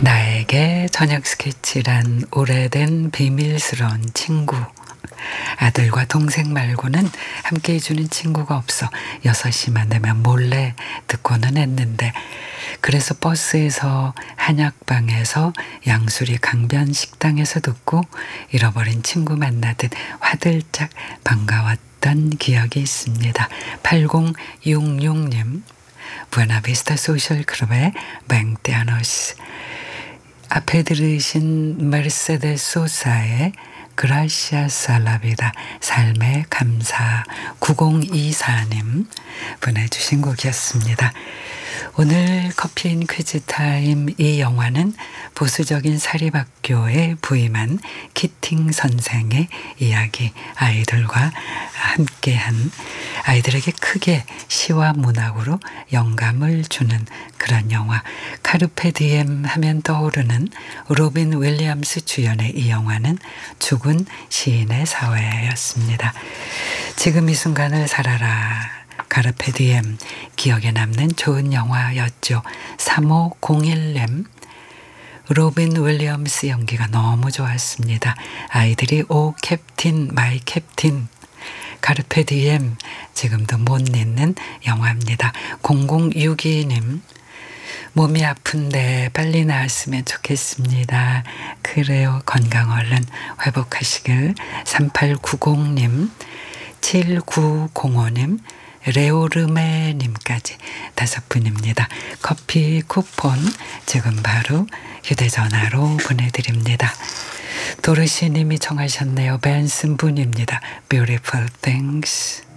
나에게 저녁 스케치란 오래된 비밀스러운 친구. 아들과 동생 말고는 함께 해주는 친구가 없어 6시만 되면 몰래 듣고는 했는데, 그래서 버스에서, 한약방에서, 양수리 강변 식당에서 듣고 잃어버린 친구 만나듯 화들짝 반가웠던 기억이 있습니다. 8066님, 부에나비스타 소셜클럽의 맹테아노스. 앞에 들으신 메르세데스 소사의 그라시아스 알라비다, 삶의 감사. 9024님 보내주신 곡이었습니다. 오늘 커피인 퀴즈 타임. 이 영화는 보수적인 사립학교에 부임한 키팅 선생의 이야기, 아이들과 함께한, 아이들에게 크게 시와 문학으로 영감을 주는 그런 영화. 카르페 디엠 하면 떠오르는 로빈 윌리엄스 주연의 이 영화는 죽은 시인의 사회였습니다. 지금 이 순간을 살아라, 카르페 디엠, 기억에 남는 좋은 영화였죠. 3501님, 로빈 윌리엄스 연기가 너무 좋았습니다. 아이들이 오 캡틴 마이 캡틴, 카르페 디엠, 지금도 못 잊는 영화입니다. 0062님, 몸이 아픈데 빨리 나았으면 좋겠습니다. 그래요, 건강 얼른 회복하시길. 3890님, 7905님, 레오르메님까지 5분입니다. 커피 쿠폰 지금 바로 휴대전화로 보내드립니다. 도르시님이 청하셨네요. 벤슨 분입니다. Beautiful Things.